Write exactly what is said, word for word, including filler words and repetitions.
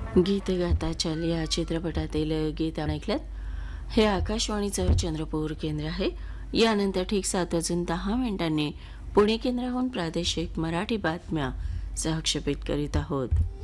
गीत गाता चल या चित्रपटातील गीत ऐकलं. हे आकाशवाणीचं चंद्रपूर केंद्र आहे. यानंतर ठीक सात वाजून दहा मिनिटांनी पुणे केंद्राहून प्रादेशिक मराठी बातम्या सहक्षेपित करीत आहोत.